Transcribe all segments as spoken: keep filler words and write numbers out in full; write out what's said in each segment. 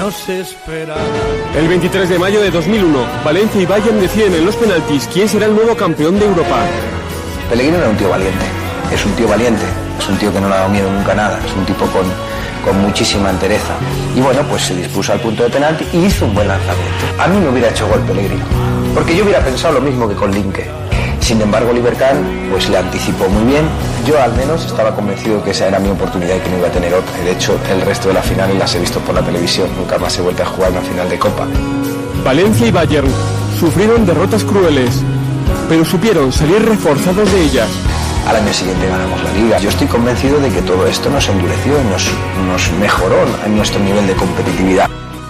no se esperaba. El veintitrés de mayo de dos mil uno, Valencia y Bayern deciden en los penaltis quién será el nuevo campeón de Europa. Pellegrino era un tío valiente, es un tío valiente, es un tío que no le ha dado miedo nunca a nada, es un tipo con, con muchísima entereza. Y bueno, pues se dispuso al punto de penalti y hizo un buen lanzamiento. A mí me hubiera hecho gol Pellegrino, porque yo hubiera pensado lo mismo que con Linke. Sin embargo, Oliver Kahn pues le anticipó muy bien. Yo al menos estaba convencido de que esa era mi oportunidad y que no iba a tener otra. De hecho, el resto de las finales las he visto por la televisión. Nunca más he vuelto a jugar una final de Copa. Valencia y Bayern sufrieron derrotas crueles, pero supieron salir reforzados de ellas. Al año siguiente ganamos la Liga. Yo estoy convencido de que todo esto nos endureció y nos, nos mejoró en nuestro nivel de competitividad.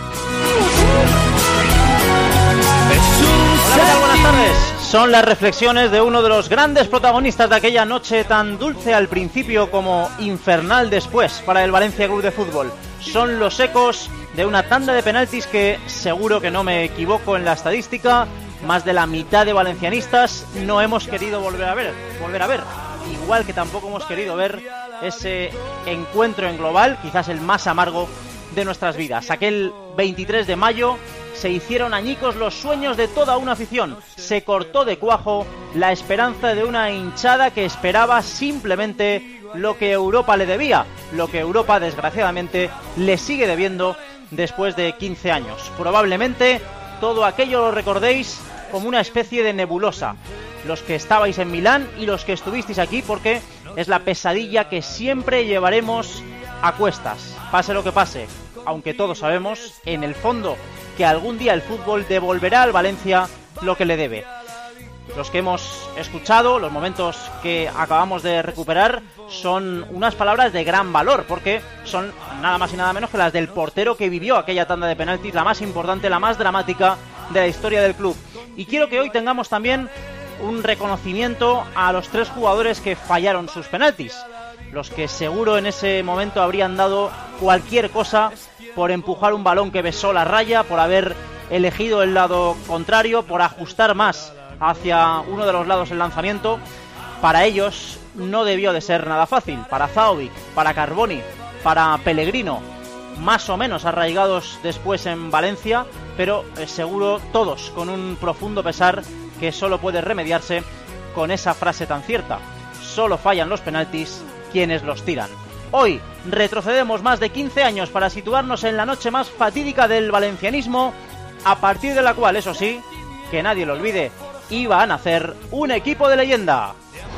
Hola, buenas tardes. Son las reflexiones de uno de los grandes protagonistas de aquella noche tan dulce al principio como infernal después para el Valencia Club de Fútbol. Son los ecos de una tanda de penaltis que, seguro que no me equivoco en la estadística, más de la mitad de valencianistas no hemos querido volver a ver, volver a ver. Igual que tampoco hemos querido ver ese encuentro en global, quizás el más amargo de nuestras vidas. Aquel veintitrés de mayo se hicieron añicos los sueños de toda una afición. Se cortó de cuajo la esperanza de una hinchada que esperaba simplemente lo que Europa le debía, lo que Europa desgraciadamente le sigue debiendo después de quince años. Probablemente todo aquello lo recordéis como una especie de nebulosa. Los que estabais en Milán y los que estuvisteis aquí, porque es la pesadilla que siempre llevaremos a cuestas, pase lo que pase, aunque todos sabemos, en el fondo, que algún día el fútbol devolverá al Valencia lo que le debe. Los que hemos escuchado, los momentos que acabamos de recuperar, son unas palabras de gran valor, porque son nada más y nada menos que las del portero que vivió aquella tanda de penaltis, la más importante, la más dramática de la historia del club. Y quiero que hoy tengamos también un reconocimiento a los tres jugadores que fallaron sus penaltis, los que seguro en ese momento habrían dado cualquier cosa por empujar un balón que besó la raya, por haber elegido el lado contrario, por ajustar más hacia uno de los lados el lanzamiento. Para ellos no debió de ser nada fácil, para Zahovic, para Carboni, para Pellegrino, más o menos arraigados después en Valencia, pero eh, seguro todos con un profundo pesar que solo puede remediarse con esa frase tan cierta: solo fallan los penaltis quienes los tiran. Hoy retrocedemos más de quince años para situarnos en la noche más fatídica del valencianismo, a partir de la cual, eso sí, que nadie lo olvide, iba a nacer un equipo de leyenda.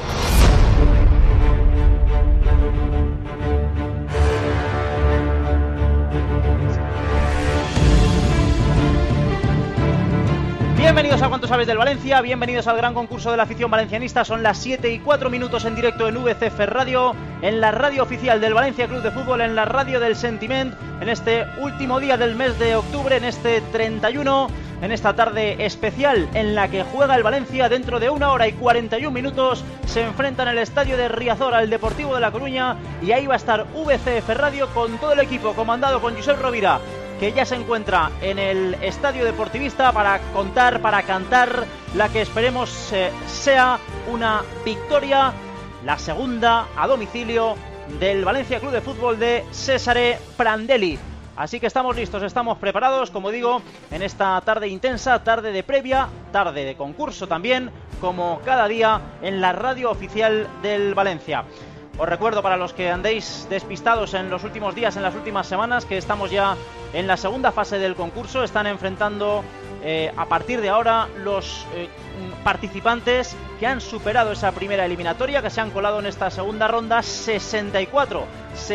Bienvenidos a Cuánto Sabes del Valencia, bienvenidos al gran concurso de la afición valencianista. Son las siete y cuatro minutos en directo en V C F Radio, en la radio oficial del Valencia Club de Fútbol, en la radio del Sentiment, en este último día del mes de octubre, en este treinta y uno, en esta tarde especial en la que juega el Valencia. Dentro de una hora y cuarenta y un minutos se enfrenta en el estadio de Riazor al Deportivo de La Coruña, y ahí va a estar V C F Radio con todo el equipo comandado con Josep Rovira, que ya se encuentra en el estadio deportivista para contar, para cantar la que esperemos eh, sea una victoria, la segunda a domicilio del Valencia Club de Fútbol de Cesare Prandelli. Así que estamos listos, estamos preparados, como digo, en esta tarde intensa, tarde de previa, tarde de concurso también, como cada día en la radio oficial del Valencia. Os recuerdo, para los que andéis despistados en los últimos días, en las últimas semanas, que estamos ya en la segunda fase del concurso. Están enfrentando eh, a partir de ahora los eh, participantes que han superado esa primera eliminatoria, que se han colado en esta segunda ronda. sesenta y cuatro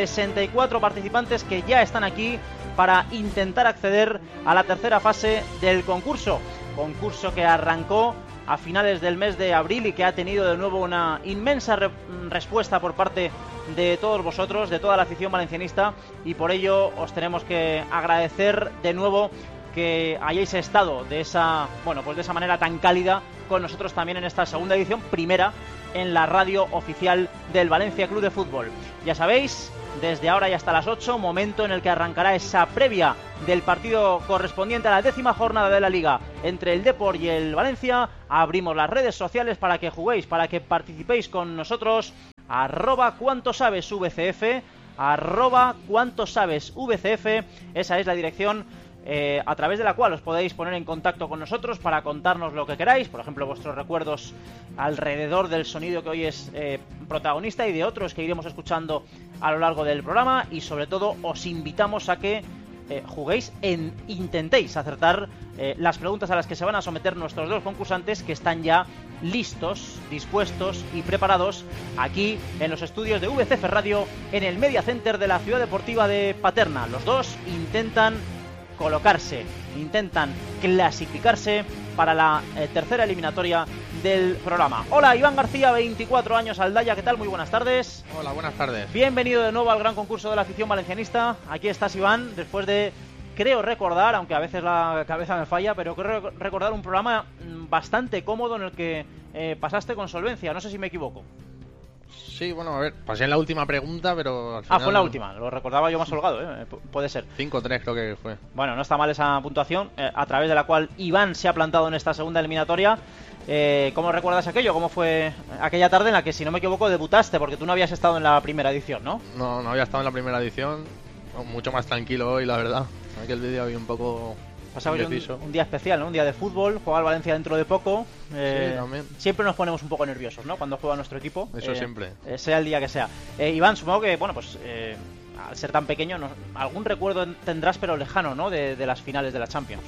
participantes que ya están aquí para intentar acceder a la tercera fase del concurso. Concurso que arrancó a finales del mes de abril y que ha tenido de nuevo una inmensa re- respuesta por parte de todos vosotros, de toda la afición valencianista, y por ello os tenemos que agradecer de nuevo que hayáis estado de esa, bueno, pues de esa manera tan cálida con nosotros también en esta segunda edición, primera en la radio oficial del Valencia Club de Fútbol. Ya sabéis, desde ahora y hasta las ocho, momento en el que arrancará esa previa del partido correspondiente a la décima jornada de la Liga entre el Depor y el Valencia. Abrimos las redes sociales para que juguéis, para que participéis con nosotros. Arroba Cuánto Sabes V C F, arroba cuánto sabes V C F. Esa es la dirección eh, a través de la cual os podéis poner en contacto con nosotros para contarnos lo que queráis, por ejemplo vuestros recuerdos alrededor del sonido que hoy es eh, protagonista y de otros que iremos escuchando a lo largo del programa, y sobre todo os invitamos a que eh, juguéis en intentéis acertar eh, las preguntas a las que se van a someter nuestros dos concursantes, que están ya listos, dispuestos y preparados aquí en los estudios de V C F Radio en el Media Center de la Ciudad Deportiva de Paterna. Los dos intentan colocarse, intentan clasificarse para la eh, tercera eliminatoria del programa. Hola, Iván García, veinticuatro años, Aldaya, ¿qué tal? Muy buenas tardes. Hola, buenas tardes. Bienvenido de nuevo al gran concurso de la afición valencianista. Aquí estás, Iván, después de, creo recordar, aunque a veces la cabeza me falla, pero creo recordar un programa bastante cómodo en el que eh, pasaste con solvencia, no sé si me equivoco. Sí, bueno, a ver, pasé en la última pregunta, pero al final... Ah, fue la última, lo recordaba yo más holgado, ¿eh? P- puede ser. cinco tres creo que fue. Bueno, no está mal esa puntuación, eh, a través de la cual Iván se ha plantado en esta segunda eliminatoria. Eh, ¿Cómo recuerdas aquello? ¿Cómo fue aquella tarde en la que, si no me equivoco, debutaste? Porque tú no habías estado en la primera edición, ¿no? No, no había estado en la primera edición, mucho más tranquilo hoy, la verdad. Aquel vídeo había un poco... Pasaba un, un día especial, ¿no? Un día de fútbol, juega el Valencia dentro de poco. Eh, sí, también. Siempre nos ponemos un poco nerviosos, ¿no? Cuando juega nuestro equipo. Eso eh, siempre. Eh, sea el día que sea. Eh, Iván, supongo que, bueno, pues eh, al ser tan pequeño, no, algún recuerdo tendrás, pero lejano, ¿no? De, de las finales de la Champions.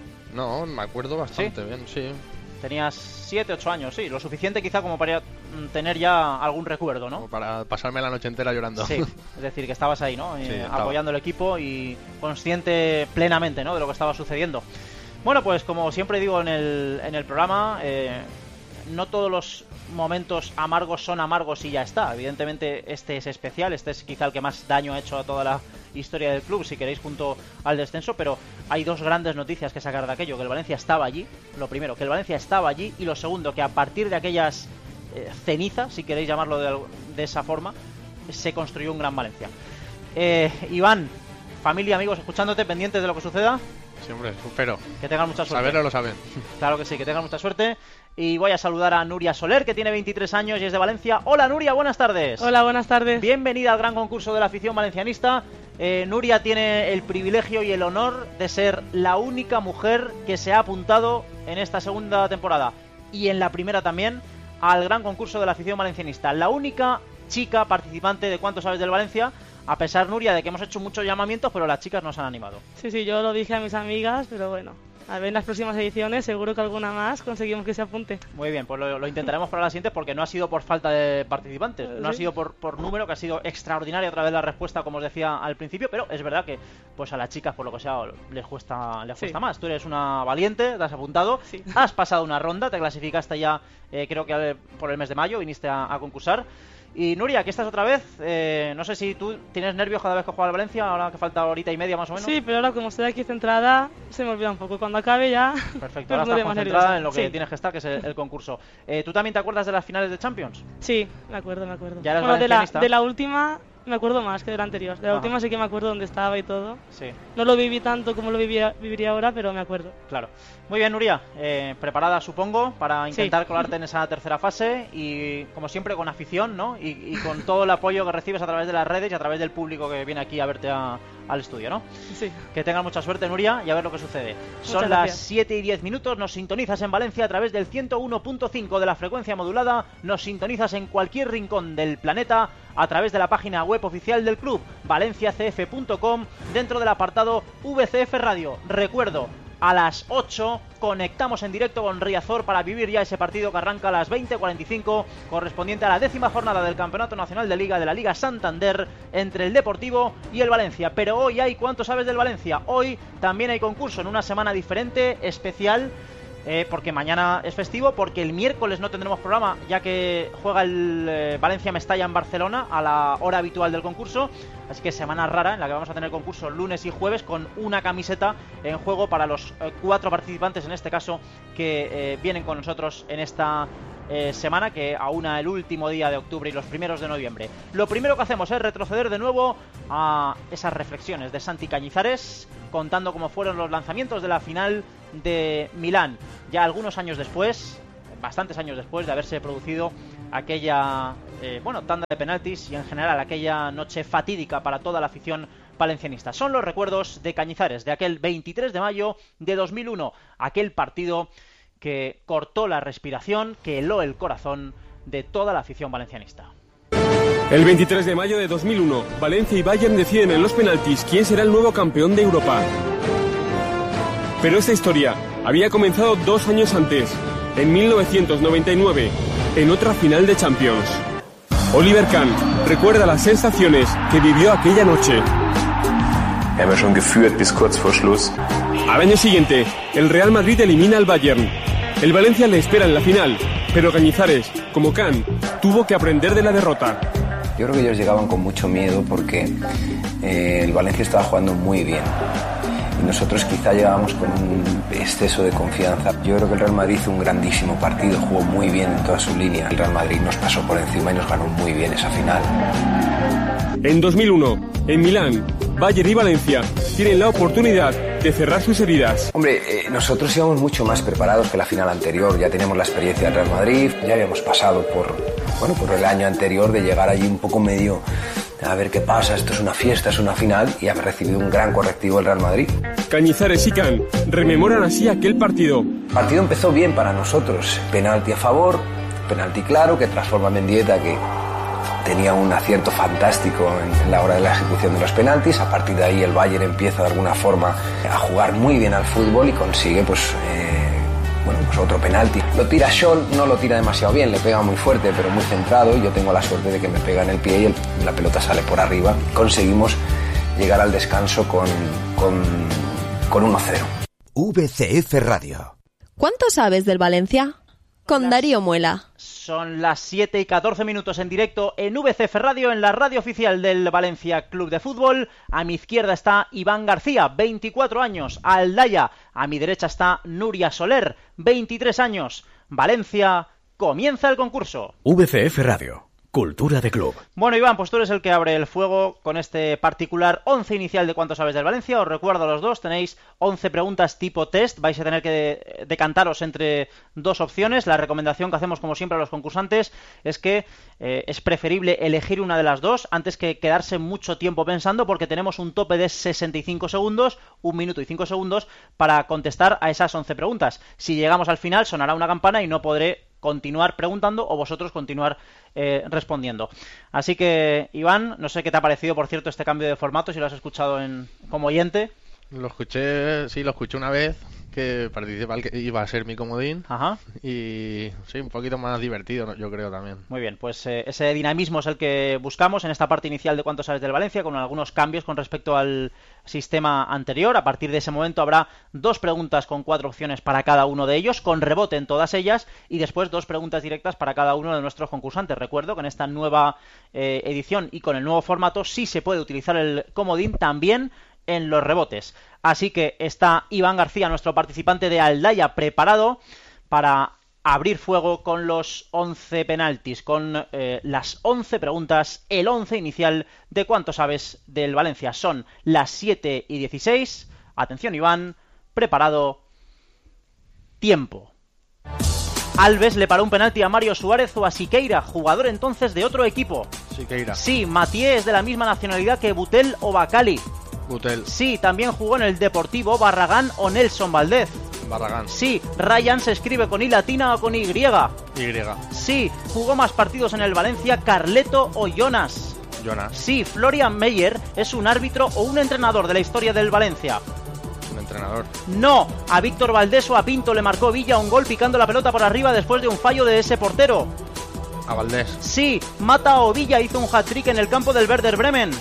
No, me acuerdo bastante ¿Sí? bien, sí. Tenías siete, ocho años, sí. Lo suficiente quizá como para tener ya algún recuerdo, ¿no? Como para pasarme la noche entera llorando. Sí, es decir, que estabas ahí, ¿no? Sí, eh, estaba. Apoyando el equipo y consciente plenamente, ¿no? De lo que estaba sucediendo. Bueno, pues como siempre digo en el, en el programa, eh, no todos los momentos amargos son amargos y ya está. Evidentemente este es especial, este es quizá el que más daño ha hecho a toda la historia del club, si queréis, junto al descenso, pero hay dos grandes noticias que sacar de aquello: que el Valencia estaba allí, lo primero, que el Valencia estaba allí, y lo segundo, que a partir de aquellas eh, cenizas, si queréis llamarlo de, de esa forma, se construyó un gran Valencia. eh, Iván, familia, amigos, escuchándote, pendientes de lo que suceda. Siempre, espero. Que tengan mucha suerte. Saberlo lo saben. Claro que sí, que tengan mucha suerte. Y voy a saludar a Nuria Soler, que tiene veintitrés años y es de Valencia. Hola, Nuria, buenas tardes. Hola, buenas tardes. Bienvenida al gran concurso de la afición valencianista. eh, Nuria tiene el privilegio y el honor de ser la única mujer que se ha apuntado en esta segunda temporada, y en la primera también, al gran concurso de la afición valencianista. La única chica participante de Cuánto sabes del Valencia, a pesar, Nuria, de que hemos hecho muchos llamamientos, pero las chicas nos han animado. Sí, sí, yo lo dije a mis amigas, pero bueno, a ver en las próximas ediciones, seguro que alguna más conseguimos que se apunte. Muy bien, pues lo, lo intentaremos para la siguiente, porque no ha sido por falta de participantes, no ha Sí. sido por, por número, que ha sido extraordinaria otra vez la respuesta, como os decía al principio, pero es verdad que pues a las chicas, por lo que sea, les cuesta, les cuesta Sí. más. Tú eres una valiente, te has apuntado, Sí. has pasado una ronda, te clasificaste ya, eh, creo que eh, por el mes de mayo, viniste a, a concursar. Y Nuria, aquí estás otra vez. Eh, no sé si tú tienes nervios cada vez que juega al Valencia, ahora que falta horita y media más o menos. Sí, pero ahora como estoy aquí centrada, se me olvida un poco. Cuando acabe ya... Perfecto, me ahora pondré estás más concentrada nerviosa. en lo que Sí. tienes que estar, que es el, el concurso. Eh, ¿Tú también te acuerdas de las finales de Champions? Sí, me acuerdo, me acuerdo. ¿Ya eres bueno, de la, valencianista? de la última me acuerdo más que de la anterior. De la Ajá. última sí que me acuerdo dónde estaba y todo. Sí, No lo viví tanto como lo vivía, viviría ahora, pero me acuerdo. claro. Muy bien, Nuria, eh, preparada supongo para intentar Sí. colarte en esa tercera fase, y como siempre con afición, ¿no? Y, y con todo el apoyo que recibes a través de las redes y a través del público que viene aquí a verte a- al estudio, ¿no? Sí. Que tengan mucha suerte, Nuria, y a ver lo que sucede. Son Muchas las gracias. siete y diez minutos, nos sintonizas en Valencia a través del ciento uno punto cinco de la frecuencia modulada, nos sintonizas en cualquier rincón del planeta a través de la página web oficial del club, valencia c f punto com, dentro del apartado V C F Radio. Recuerdo, a las ocho conectamos en directo con Riazor para vivir ya ese partido que arranca a las veinte cuarenta y cinco, correspondiente a la décima jornada del Campeonato Nacional de Liga de la Liga Santander, entre el Deportivo y el Valencia. Pero hoy hay ¿Cuánto sabes del Valencia? Hoy también hay concurso, en una semana diferente, especial, eh, porque mañana es festivo, porque el miércoles no tendremos programa, ya que juega el eh, Valencia-Mestalla en Barcelona a la hora habitual del concurso. Así que semana rara en la que vamos a tener concurso lunes y jueves, con una camiseta en juego para los eh, cuatro participantes, en este caso, que eh, vienen con nosotros en esta eh, semana, que aúna el último día de octubre y los primeros de noviembre. Lo primero que hacemos es retroceder de nuevo a esas reflexiones de Santi Cañizares, contando cómo fueron los lanzamientos de la final de Milán. Ya algunos años después, bastantes años después de haberse producido aquella eh, bueno, tanda de penaltis y en general aquella noche fatídica para toda la afición valencianista. Son los recuerdos de Cañizares, de aquel veintitrés de mayo de dos mil uno, aquel partido que cortó la respiración, que heló el corazón de toda la afición valencianista. El veintitrés de mayo de dos mil uno, Valencia y Bayern deciden en los penaltis quién será el nuevo campeón de Europa. Pero esta historia había comenzado dos años antes, en mil novecientos noventa y nueve, en otra final de Champions. Oliver Kahn recuerda las sensaciones que vivió aquella noche. Wir haben schon geführt bis kurz vor Schluss. Al año siguiente, el Real Madrid elimina al Bayern. El Valencia le espera en la final, pero Cañizares, como Kahn, tuvo que aprender de la derrota. Yo creo que ellos llegaban con mucho miedo porque eh, el Valencia estaba jugando muy bien. Y nosotros quizá llegábamos con un exceso de confianza. Yo creo que el Real Madrid hizo un grandísimo partido, jugó muy bien en toda su línea. El Real Madrid nos pasó por encima y nos ganó muy bien esa final. En dos mil uno, en Milán, Bayern y Valencia tienen la oportunidad de cerrar sus heridas. Hombre, eh, nosotros íbamos mucho más preparados que la final anterior. Ya teníamos la experiencia del Real Madrid, ya habíamos pasado por, bueno, por el año anterior de llegar allí un poco medio a ver qué pasa, esto es una fiesta, es una final, y haber recibido un gran correctivo del Real Madrid. Cañizares y Kahn rememoran así aquel partido. El partido empezó bien para nosotros, penalti a favor, penalti claro, que transforma a Mendieta, que tenía un acierto fantástico en la hora de la ejecución de los penaltis. A partir de ahí el Bayern empieza de alguna forma a jugar muy bien al fútbol y consigue pues, eh, bueno, pues otro penalti. Lo tira Scholl, no lo tira demasiado bien, le pega muy fuerte pero muy centrado, y yo tengo la suerte de que me pega en el pie y el, la pelota sale por arriba. Conseguimos llegar al descanso con, con, con uno cero. V C F Radio. ¿Cuánto sabes del Valencia? Con Darío Muela. Son las siete y catorce minutos en directo en V C F Radio, en la radio oficial del Valencia Club de Fútbol. A mi izquierda está Iván García, veinticuatro años, Aldaya. A mi derecha está Nuria Soler, veintitrés años. Valencia, comienza el concurso. V C F Radio. Cultura de club. Bueno, Iván, pues tú eres el que abre el fuego con este particular once inicial de cuánto sabes del Valencia. Os recuerdo a los dos, tenéis once preguntas tipo test. Vais a tener que de- decantaros entre dos opciones. La recomendación que hacemos, como siempre, a los concursantes es que eh, es preferible elegir una de las dos antes que quedarse mucho tiempo pensando, porque tenemos un tope de sesenta y cinco segundos, un minuto y cinco segundos para contestar a esas once preguntas. Si llegamos al final, sonará una campana y no podré continuar preguntando o vosotros continuar eh, respondiendo. Así que, Iván, no sé qué te ha parecido, por cierto, este cambio de formato, si lo has escuchado en como oyente. Lo escuché, sí, lo escuché una vez, que participal que iba a ser mi comodín. Ajá. Y sí, un poquito más divertido, ¿no? Yo creo también. Muy bien, pues eh, ese dinamismo es el que buscamos en esta parte inicial de cuánto sabes del Valencia, con algunos cambios con respecto al sistema anterior. A partir de ese momento habrá dos preguntas con cuatro opciones para cada uno de ellos, con rebote en todas ellas, y después dos preguntas directas para cada uno de nuestros concursantes. Recuerdo que en esta nueva eh, edición y con el nuevo formato sí se puede utilizar el comodín también en los rebotes. Así que está Iván García, nuestro participante de Aldaya, preparado para abrir fuego con los once penaltis, con eh, las once preguntas, el once inicial de cuánto sabes del Valencia. Son las siete y dieciséis. Atención, Iván, preparado, tiempo. Alves le paró un penalti a Mario Suárez o a Siqueira, jugador entonces de otro equipo. Siqueira. Sí, Mathieu es de la misma nacionalidad que Butel o Bacali. Butel. Sí, también jugó en el Deportivo, Barragán o Nelson Valdez. Barragán. Sí, Ryan se escribe con I latina o con Y. Y. Sí, jugó más partidos en el Valencia, Carleto o Jonas. Jonas. Sí, Florian Meyer es un árbitro o un entrenador de la historia del Valencia. Un entrenador. No, a Víctor Valdés o a Pinto le marcó Villa un gol picando la pelota por arriba después de un fallo de ese portero. A Valdés. Sí, Mata o Villa hizo un hat-trick en el campo del Werder Bremen.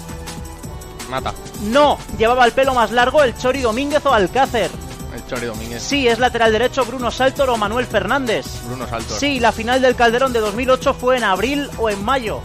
Mata. No, llevaba el pelo más largo el Chori Domínguez o Alcácer. El Chori Domínguez. Sí, es lateral derecho Bruno Saltor o Manuel Fernández. Bruno Saltor. Sí, la final del Calderón de dos mil ocho fue en abril o en mayo.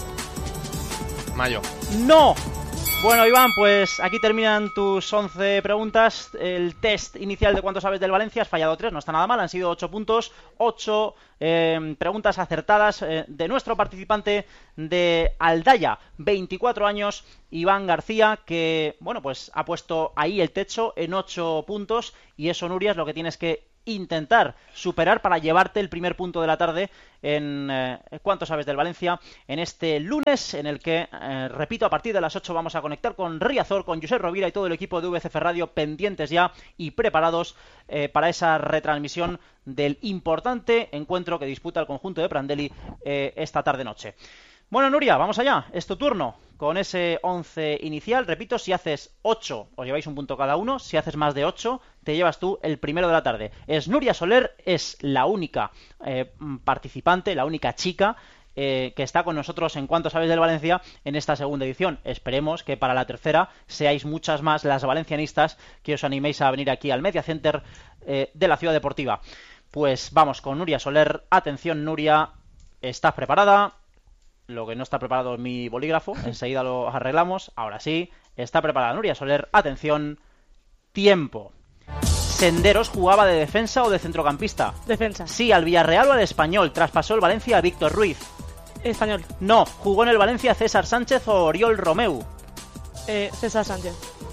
Mayo. ¡No! Bueno, Iván, pues aquí terminan tus once preguntas. El test inicial de cuánto sabes del Valencia, has fallado tres, no está nada mal. Han sido ocho puntos, ocho eh, preguntas acertadas eh, de nuestro participante de Aldaya, veinticuatro años, Iván García, que, bueno, pues ha puesto ahí el techo en ocho puntos. Y eso, Nuria, es lo que tienes que intentar superar para llevarte el primer punto de la tarde en eh, ¿Cuánto sabes del Valencia? En este lunes en el que, eh, repito, a partir de las ocho vamos a conectar con Riazor, con Josep Rovira y todo el equipo de V C F Radio pendientes ya y preparados eh, para esa retransmisión del importante encuentro que disputa el conjunto de Prandelli eh, esta tarde-noche. Bueno, Nuria, vamos allá, es tu turno con ese once inicial. Repito, si haces ocho, os lleváis un punto cada uno. Si haces más de ocho, te llevas tú el primero de la tarde. Es Nuria Soler, es la única eh, participante, la única chica eh, que está con nosotros en Cuánto sabes del Valencia en esta segunda edición. Esperemos que para la tercera seáis muchas más las valencianistas que os animéis a venir aquí al Media Center eh, de la Ciudad Deportiva. Pues vamos con Nuria Soler. Atención, Nuria, ¿estás preparada? Lo que no está preparado es mi bolígrafo, enseguida lo arreglamos. Ahora sí, está preparada Nuria Soler. Atención, tiempo. Senderos jugaba de defensa o de centrocampista. Defensa. Sí, al Villarreal o al Español. Traspasó el Valencia a Víctor Ruiz. Español. No, jugó en el Valencia César Sánchez o Oriol Romeu. Eh, César Sánchez.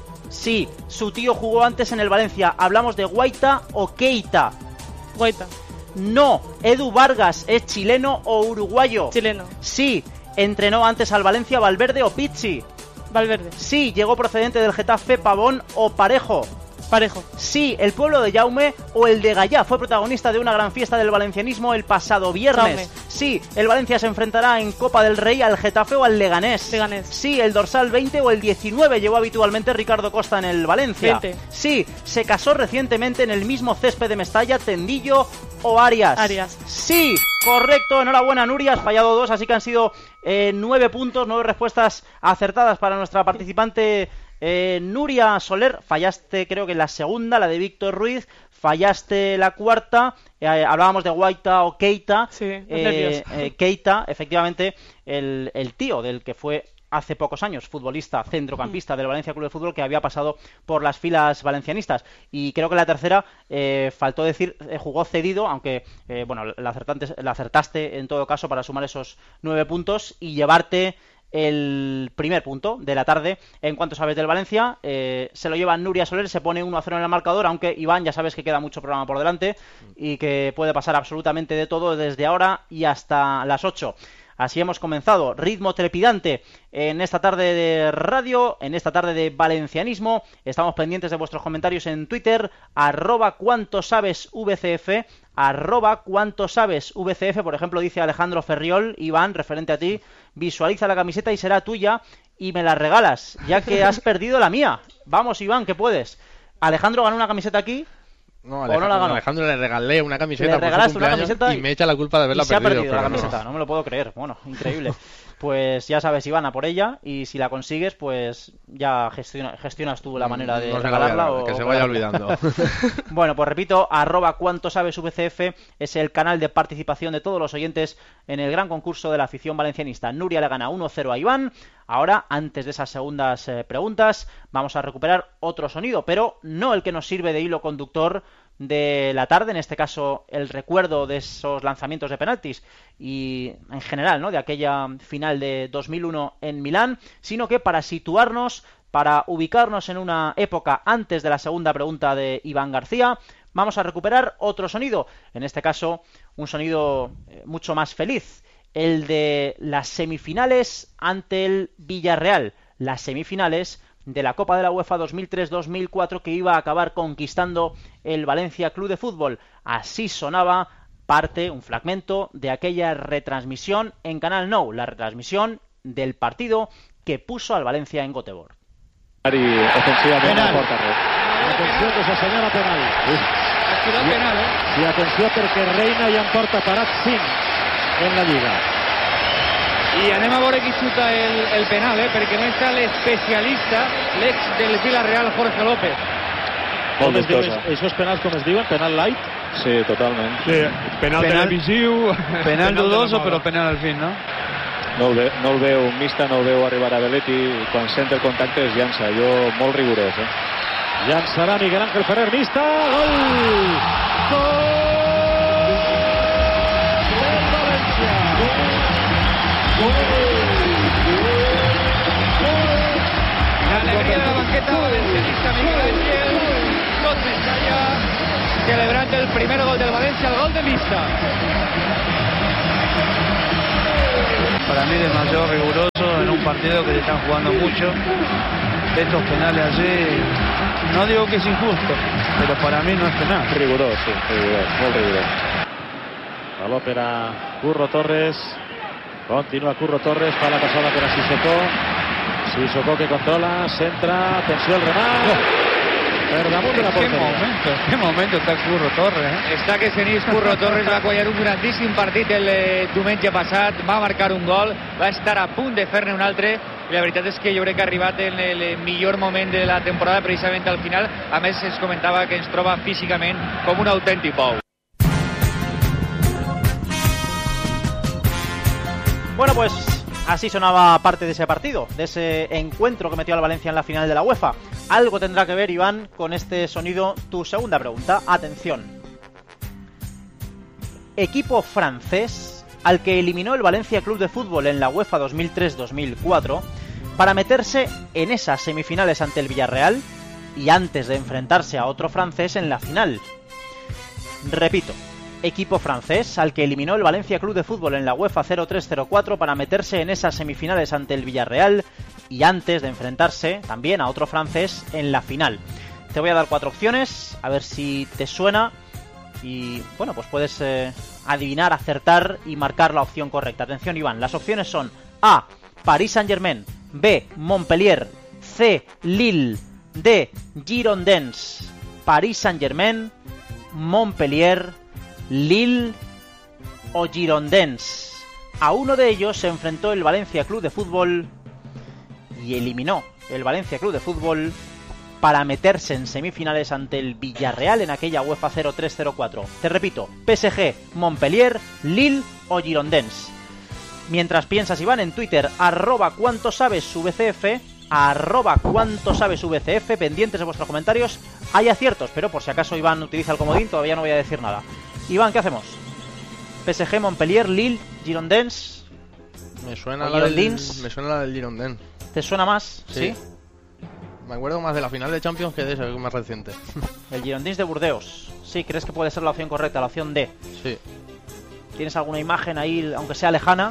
Sí, su tío jugó antes en el Valencia. ¿Hablamos de Guaita o Keita? Guaita. No, Edu Vargas, ¿es chileno o uruguayo? Chileno. Sí, entrenó antes al Valencia Valverde o Pizzi. Valverde. Sí, llegó procedente del Getafe Pavón o Parejo. Parejo. Sí, el pueblo de Jaume o el de Gallá fue protagonista de una gran fiesta del valencianismo el pasado viernes. Jaume. Sí, el Valencia se enfrentará en Copa del Rey al Getafe o al Leganés. Leganés. Sí, el dorsal veinte o el diecinueve llevó habitualmente Ricardo Costa en el Valencia. veinte. Sí, se casó recientemente en el mismo césped de Mestalla, Tendillo o Arias. Arias. Sí, correcto, enhorabuena Nuria, has fallado dos, así que han sido eh, nueve puntos, nueve respuestas acertadas para nuestra participante eh, Nuria Soler. Fallaste creo que la segunda, la de Víctor Ruiz, fallaste la cuarta, eh, hablábamos de Guaita o Keita. Sí, eh, nervios. eh, Keita, efectivamente, el, el tío del que fue hace pocos años futbolista, centrocampista del Valencia Club de Fútbol, que había pasado por las filas valencianistas. Y creo que la tercera, eh, faltó decir, eh, jugó cedido, aunque eh, bueno, la acertaste, la acertaste en todo caso para sumar esos nueve puntos y llevarte el primer punto de la tarde. En Cuánto sabes del Valencia, eh, se lo lleva Nuria Soler, se pone uno a cero en el marcador, aunque Iván, ya sabes que queda mucho programa por delante y que puede pasar absolutamente de todo desde ahora y hasta las ocho. Así hemos comenzado, ritmo trepidante en esta tarde de radio, en esta tarde de valencianismo. Estamos pendientes de vuestros comentarios en Twitter, arroba cuánto sabes VCF, arroba cuánto sabes VCF. Por ejemplo, dice Alejandro Ferriol, Iván, referente a ti, visualiza la camiseta y será tuya y me la regalas, ya que has perdido la mía. Vamos, Iván, que puedes. Alejandro ganó una camiseta aquí. No, Alejandro, no la Alejandro le regalé una camiseta le regalaste por su una camiseta y me echa la culpa de haberla y se ha perdido. perdido la pero camiseta, no. no me lo puedo creer. Bueno, increíble. Pues ya sabes, Iván, a por ella, y si la consigues, pues ya gestiona, gestionas tú la manera de no regalarla. o o que se vaya olvidando. Bueno, pues repito, arroba cuánto sabes VCF es el canal de participación de todos los oyentes en el gran concurso de la afición valencianista. Nuria le gana uno cero a Iván. Ahora, antes de esas segundas eh, preguntas, vamos a recuperar otro sonido, pero no el que nos sirve de hilo conductor de la tarde, en este caso el recuerdo de esos lanzamientos de penaltis y en general, ¿no?, de aquella final de dos mil uno en Milán, sino que para situarnos, para ubicarnos en una época antes de la segunda pregunta de Iván García, vamos a recuperar otro sonido, en este caso un sonido mucho más feliz, el de las semifinales ante el Villarreal, las semifinales de la Copa de la UEFA dos mil tres dos mil cuatro que iba a acabar conquistando el Valencia Club de Fútbol. Así sonaba parte, un fragmento de aquella retransmisión en Canal Nou, la retransmisión del partido que puso al Valencia en Göteborg. Y ofensivamente porta res. Atenció que se senyala penal. I, penal, eh? I atenció perquè Reina ja en porta parat cinc en la Lliga. I anem a veure qui xuta el, el penal, eh? Perquè no està l'especialista, l'ex del Villarreal, Jorge López. Com es diu, això és penals com es diuen? Penal light? Sí, totalment. Sí, penal, penal televisiu... Penal, penal dudoso, però penal al fin, no? No el, ve, no el veu mixta, no el veu arribar a Belletti. Quan sent el contacte es llança. Jo, molt rigorós, eh? Llançarà Miguel Ángel Ferrer, mixta, gol! Gol! Del València! La alegría de la banqueta valencianista Miguel Ángel, tot Mestalla, celebrant ante el primer gol del Valencia, el gol de Mista. Para mí demasiado riguroso en un partido que se están jugando mucho. Estos penales allí, no digo que es injusto, pero para mí no es penal. Riguroso, riguroso, muy riguroso. Balón para Curro Torres. Continúa Curro Torres para la pasada per Sissoko. Sissoko que controla, centra, atenció el remate. Per damunt de la Qué porteria. momento, qué momento está Curro Torres. Eh? Està que Senís Curro Torres va guanyar un grandíssim partit el eh, diumenge passat, va marcar un gol, va estar a punt de fer-ne un altre, i la veritat és que jo crec que ha arribat en el millor moment de la temporada, precisament al final. A més, es comentava que ens troba físicament com un autèntic bou. Bueno, pues así sonaba parte de ese partido, de ese encuentro que metió al Valencia en la final de la UEFA. Algo tendrá que ver, Iván, con este sonido. Tu segunda pregunta, atención. Equipo francés al que eliminó el Valencia Club de Fútbol en la UEFA dos mil tres dos mil cuatro para meterse en esas semifinales ante el Villarreal y antes de enfrentarse a otro francés en la final. Repito. Equipo francés al que eliminó el Valencia Club de Fútbol en la UEFA cero tres cero cuatro para meterse en esas semifinales ante el Villarreal y antes de enfrentarse también a otro francés en la final. Te voy a dar cuatro opciones, a ver si te suena y bueno, pues puedes eh, adivinar, acertar y marcar la opción correcta. Atención, Iván, las opciones son A, Paris Saint-Germain, B, Montpellier, C, Lille, D, Girondins. Paris Saint-Germain, Montpellier, Lille o Girondins. A uno de ellos se enfrentó el Valencia Club de Fútbol y eliminó el Valencia Club de Fútbol para meterse en semifinales ante el Villarreal en aquella UEFA cero tres cero cuatro. Te repito, P S G, Montpellier, Lille o Girondins. Mientras piensas, Iván, en Twitter, arroba cuánto sabes V C F, arroba cuánto sabes V C F, pendientes de vuestros comentarios. Hay aciertos, pero por si acaso Iván utiliza el comodín, todavía no voy a decir nada. Iván, ¿qué hacemos? P S G, Montpellier, Lille, Girondins. Me suena la del, me suena la del Girondins. ¿Te suena más? Sí. ¿Sí? Me acuerdo más de la final de Champions que de ese, que es más reciente. El Girondins de Burdeos. Sí, ¿crees que puede ser la opción correcta, la opción D? Sí. ¿Tienes alguna imagen ahí, aunque sea lejana?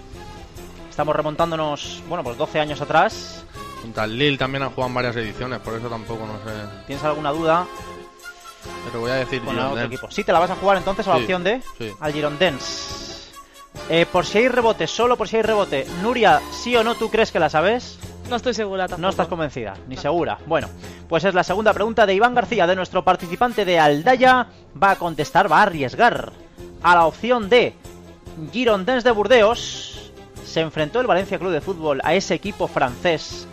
Estamos remontándonos, bueno, pues doce años atrás. Contra el Lille también han jugado en varias ediciones, por eso tampoco no sé. ¿Tienes alguna duda? Pero voy a decir con otro equipo. ¿Sí te la vas a jugar entonces a la sí, opción D? Sí. Al Girondins. Eh, por si hay rebote, solo por si hay rebote. Nuria, ¿sí o no tú crees que la sabes? No estoy segura tampoco. No estás convencida, ni no. segura. Bueno, pues es la segunda pregunta de Iván García, de nuestro participante de Aldaya. Va a contestar, va a arriesgar a la opción D. Girondins de Burdeos. Se enfrentó el Valencia Club de Fútbol a ese equipo francés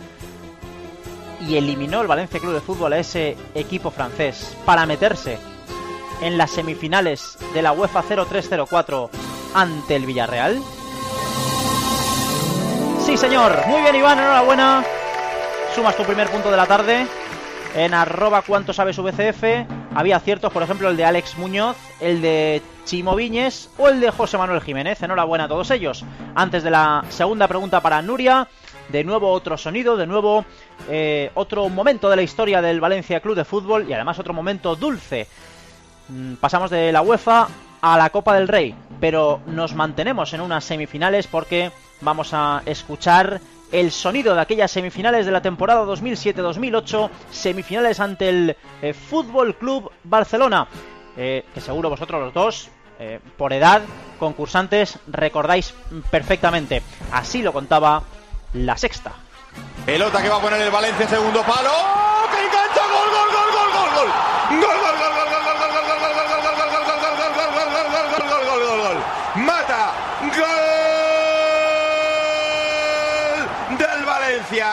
y eliminó el Valencia Club de Fútbol a ese equipo francés para meterse en las semifinales de la UEFA cero tres cero cuatro ante el Villarreal. Sí, señor. Muy bien, Iván, enhorabuena. Sumas tu primer punto de la tarde. En arroba cuánto sabes V C F había aciertos, por ejemplo, el de Alex Muñoz, el de Chimo Viñes o el de José Manuel Jiménez. Enhorabuena a todos ellos. Antes de la segunda pregunta para Nuria, de nuevo otro sonido, de nuevo eh, otro momento de la historia del Valencia Club de Fútbol y además otro momento dulce. Mm, pasamos de la UEFA a la Copa del Rey, pero nos mantenemos en unas semifinales porque vamos a escuchar el sonido de aquellas semifinales de la temporada dos mil siete dos mil ocho, semifinales ante el eh, Fútbol Club Barcelona, eh, que seguro vosotros los dos, eh, por edad, concursantes, recordáis perfectamente. Así lo contaba La Sexta. Pelota que va a poner el Valencia, segundo palo. ¡Oh! ¡Que engancha! ¡Gol, gol, gol, gol, gol, gol! ¡Gol, gol, gol, gol, gol, gol, gol, gol, gol, gol, gol, gol, gol, gol, gol, gol, gol, gol! ¡Mata! ¡Gol del Valencia!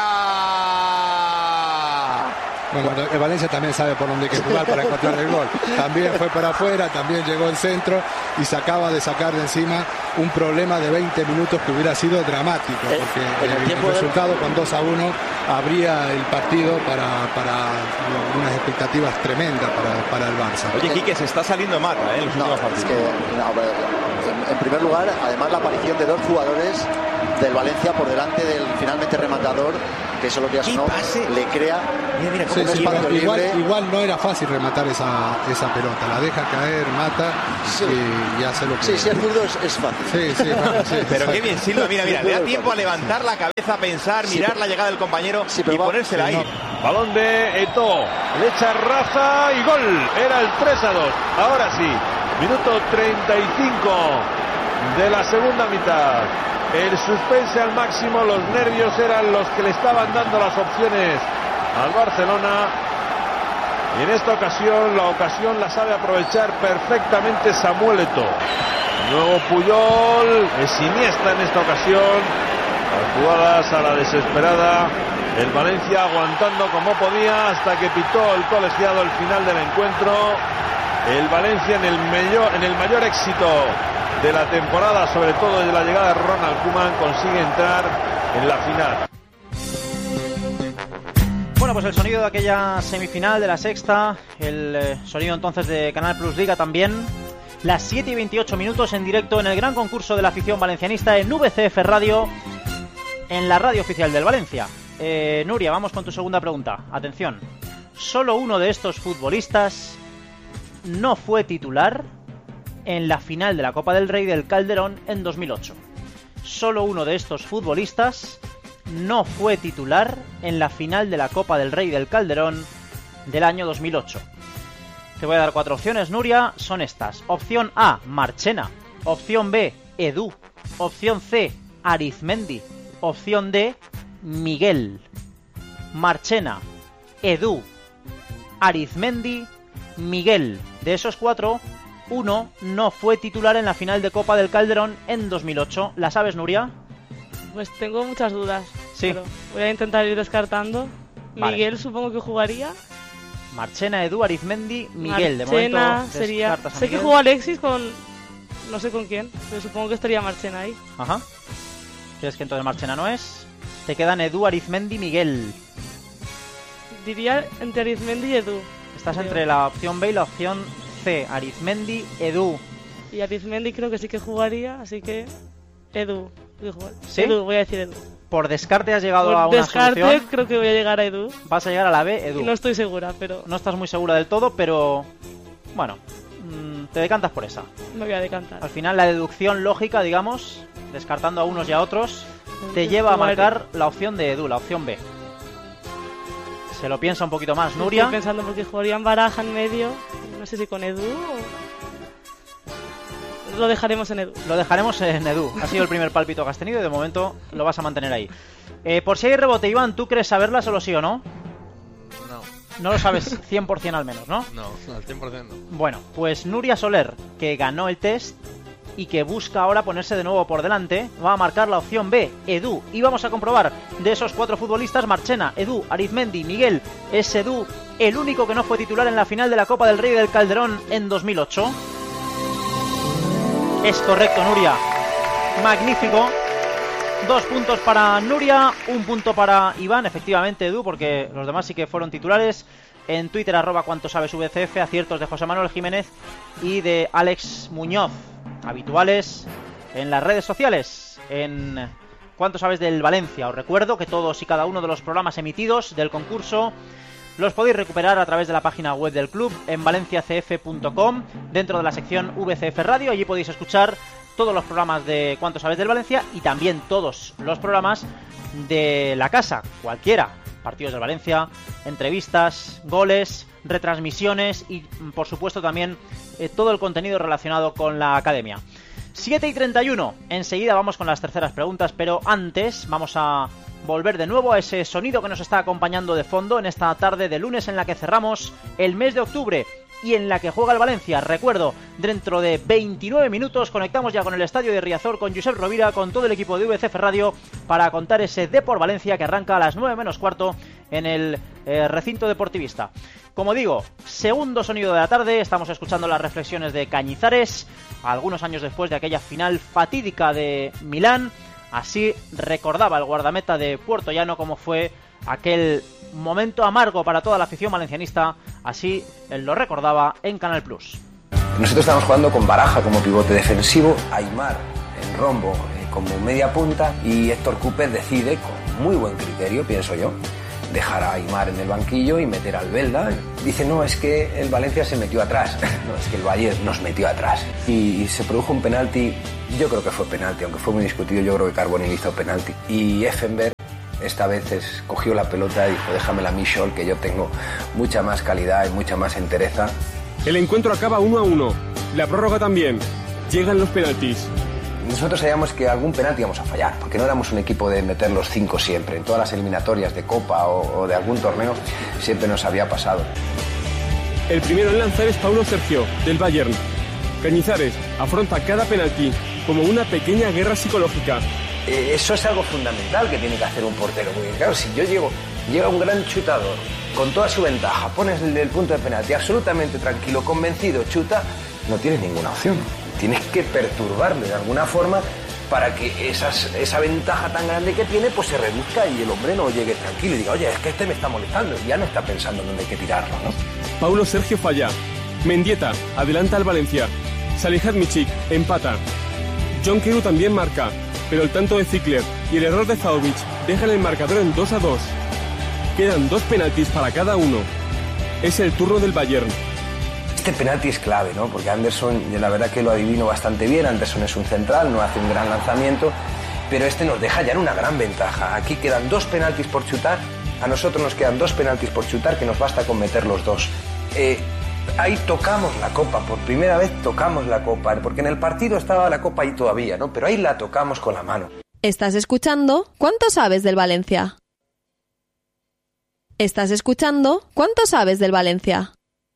Bueno, el Valencia también sabe por dónde hay que jugar para encontrar el gol. También fue para afuera, también llegó el centro y se acaba de sacar de encima un problema de veinte minutos que hubiera sido dramático, porque el, el, el resultado con dos a uno abría el partido para, para unas expectativas tremendas para, para el Barça. Oye, Quique, se está saliendo Mata, ¿eh? En los no, últimos partidos. Es que, no, pero en, en primer lugar, además la aparición de dos jugadores del Valencia por delante del finalmente rematador, que eso lo que hace no le crea mira, mira, sí, un sí, espacio igual, libre. Igual no era fácil rematar esa, esa pelota, la deja caer, mata sí. y, y hace lo que... Sí, si es zurdo es, es fácil. Sí, sí, bueno, sí, pero sí. qué bien Silva, mira, mira, le da tiempo a levantar la cabeza, a pensar, sí, mirar pero, la llegada del compañero sí, y va, ponérsela sí, ahí. No. Balón de Eto'o, le echa Rafa y gol. Era el tres a dos. Ahora sí, minuto treinta y cinco de la segunda mitad. El suspense al máximo, los nervios eran los que le estaban dando las opciones al Barcelona. Y en esta ocasión, la ocasión la sabe aprovechar perfectamente Samuel Eto'o. Luego Puyol, es Iniesta en esta ocasión. Las jugadas a la desesperada. El Valencia aguantando como podía hasta que pitó el colegiado el final del encuentro. El Valencia en el mayor, en el mayor éxito de la temporada, sobre todo de la llegada de Ronald Koeman, consigue entrar en la final. Bueno, pues el sonido de aquella semifinal de la sexta, el eh, sonido entonces de Canal Plus Liga también. Las siete y veintiocho minutos en directo en el gran concurso de la afición valencianista en V C F Radio, en la radio oficial del Valencia. Eh, Nuria, vamos con tu segunda pregunta. Atención, solo uno de estos futbolistas no fue titular en la final de la Copa del Rey del Calderón en dos mil ocho. Solo uno de estos futbolistas no fue titular en la final de la Copa del Rey del Calderón del año dos mil ocho. Te voy a dar cuatro opciones, Nuria, son estas. Opción A, Marchena. Opción B, Edu. Opción C, Arizmendi. Opción D, Miguel. Marchena, Edu, Arizmendi, Miguel. De esos cuatro, uno no fue titular en la final de Copa del Calderón en dos mil ocho. ¿La sabes, Nuria? Pues tengo muchas dudas. Sí. Pero voy a intentar ir descartando. Vale. Miguel supongo que jugaría. Marchena, Edu, Arizmendi, Miguel. Marchena de momento sería... descartas a Sé Miguel. que jugó Alexis con... No sé con quién, pero supongo que estaría Marchena ahí. Ajá. ¿Crees que entonces Marchena no es? Te quedan Edu, Arizmendi, Miguel. Diría entre Arizmendi y Edu. Estás creo. entre la opción B y la opción C. Arizmendi, Edu. Y Arizmendi creo que sí que jugaría, así que... Edu. ¿Sí? Edu, voy a decir Edu. Por descarte has llegado Por a una descarte, solución. creo que voy a llegar a Edu. Vas a llegar a la B, Edu. Y no estoy segura, pero... No estás muy segura del todo, pero... Bueno, mmm, te decantas por esa. Me voy a decantar. Al final la deducción lógica, digamos, descartando a unos y a otros, te lleva a marcar la opción de Edu, la opción B. Se lo piensa un poquito más, Nuria. Estoy pensando porque jugarían Baraja en medio. No sé si con Edu o... Lo dejaremos en Edu. Lo dejaremos en Edu. Ha sido el primer pálpito que has tenido y de momento lo vas a mantener ahí. Eh, por si hay rebote, Iván, ¿tú crees saberla solo sí o no? No. No lo sabes cien por ciento al menos, ¿no? No, al cien por ciento no. Bueno, pues Nuria Soler, que ganó el test y que busca ahora ponerse de nuevo por delante, va a marcar la opción B, Edu. Y vamos a comprobar, de esos cuatro futbolistas, Marchena, Edu, Arizmendi, Miguel, es Edu el único que no fue titular en la final de la Copa del Rey del Calderón en dos mil ocho. Es correcto, Nuria. Magnífico. Dos puntos para Nuria, un punto para Iván, efectivamente Edu, porque los demás sí que fueron titulares. En Twitter, arroba cuanto sabes V C F, aciertos de José Manuel Jiménez y de Alex Muñoz, habituales en las redes sociales. En cuanto sabes del Valencia, os recuerdo que todos y cada uno de los programas emitidos del concurso los podéis recuperar a través de la página web del club en valencia c f punto com, dentro de la sección V C F Radio. Allí podéis escuchar todos los programas de Cuánto Sabes del Valencia y también todos los programas de la casa, cualquiera. Partidos del Valencia, entrevistas, goles, retransmisiones y, por supuesto, también eh, todo el contenido relacionado con la academia. siete y treinta y uno. Enseguida vamos con las terceras preguntas, pero antes vamos a volver de nuevo a ese sonido que nos está acompañando de fondo en esta tarde de lunes en la que cerramos el mes de octubre y en la que juega el Valencia. Recuerdo, dentro de veintinueve minutos conectamos ya con el estadio de Riazor, con Josep Rovira, con todo el equipo de V C F Radio para contar ese Depor Valencia que arranca a las nueve menos cuarto en el eh, recinto deportivista. Como digo, segundo sonido de la tarde, estamos escuchando las reflexiones de Cañizares, algunos años después de aquella final fatídica de Milán. Así recordaba el guardameta de Puertollano cómo fue aquel momento amargo para toda la afición valencianista. Así él lo recordaba en Canal Plus. Nosotros estábamos jugando con Baraja como pivote defensivo, Aimar en rombo eh, como media punta, y Héctor Cooper decide, con muy buen criterio, pienso yo, dejar a Aimar en el banquillo y meter al Belda. Dice, no, es que el Valencia se metió atrás. No, es que el Bayern nos metió atrás. Y se produjo un penalti, yo creo que fue penalti, aunque fue muy discutido, yo creo que Carbonell hizo penalti. Y Effenberg esta vez es, cogió la pelota y dijo, déjamela a mí, Scholl, que yo tengo mucha más calidad y mucha más entereza. El encuentro acaba uno a uno. La prórroga también. Llegan los penaltis. Nosotros sabíamos que algún penalti íbamos a fallar, porque no éramos un equipo de meter los cinco siempre. En todas las eliminatorias de Copa o, o de algún torneo siempre nos había pasado. El primero en lanzar es Paulo Sergio, del Bayern. Cañizares afronta cada penalti como una pequeña guerra psicológica. Eh, eso es algo fundamental que tiene que hacer un portero, porque claro, si yo llego, llega un gran chutador, con toda su ventaja, pones el del punto de penalti absolutamente tranquilo, convencido, chuta, no tienes ninguna opción. Tienes que perturbarle de alguna forma para que esas, esa ventaja tan grande que tiene pues se reduzca y el hombre no llegue tranquilo y diga, oye, es que este me está molestando, y ya no está pensando en dónde hay que tirarlo, ¿no? Paulo Sergio falla. Mendieta adelanta al Valencia. Salihadmicik empata. John Keru también marca, pero el tanto de Zickler y el error de Zaovic dejan el marcador en dos a dos. Quedan dos penaltis para cada uno. Es el turno del Bayern. Este penalti es clave, ¿no? Porque Anderson, yo la verdad que lo adivino bastante bien. Anderson es un central, no hace un gran lanzamiento, pero este nos deja ya en una gran ventaja. Aquí quedan dos penaltis por chutar, a nosotros nos quedan dos penaltis por chutar, que nos basta con meter los dos. Eh, ahí tocamos la copa, por primera vez tocamos la copa, porque en el partido estaba la copa ahí todavía, ¿no? Pero ahí la tocamos con la mano. ¿Estás escuchando? ¿Cuánto sabes del Valencia? ¿Estás escuchando? ¿Cuánto sabes del Valencia?